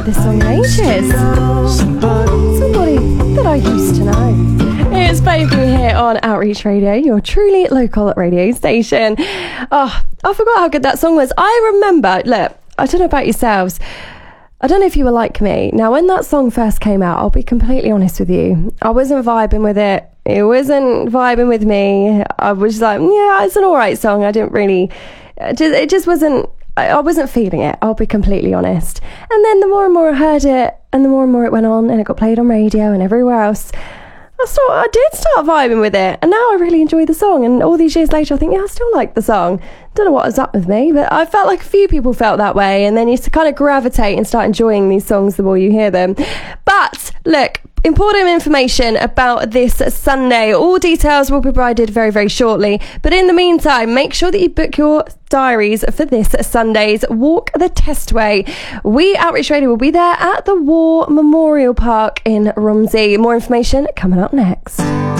heard this song in ages. Somebody that I used to know. It's Baby here on Outreach Radio, your truly local radio station. Oh, I forgot how good that song was. I remember, look, I don't know about yourselves. I don't know if you were like me. Now, when that song first came out, I'll be completely honest with you. I wasn't vibing with it. It wasn't vibing with me. I was like, yeah, it's an all right song. I didn't really... It just wasn't... I wasn't feeling it, I'll be completely honest. And then the more and more I heard it, and the more it went on, and it got played on radio and everywhere else, I did start vibing with it, and now I really enjoy the song. And all these years later, I think, yeah, I still like the song. Don't know what was up with me, but I felt like a few people felt that way, and then you kind of gravitate and start enjoying these songs the more you hear them. But look, important information about this Sunday. All details will be provided very, very shortly. But in the meantime, make sure that you book your diaries for this Sunday's Walk the Testway. We, Outreach Radio, will be there at the War Memorial Park in Romsey. More information coming up next.